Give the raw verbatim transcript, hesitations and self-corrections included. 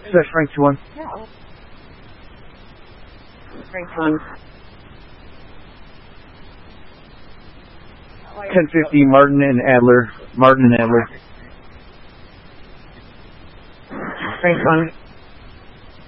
Is that Frank two one? Yeah. Frank one. ten fifty, Martin and Adler. Martin and Adler. Frank one.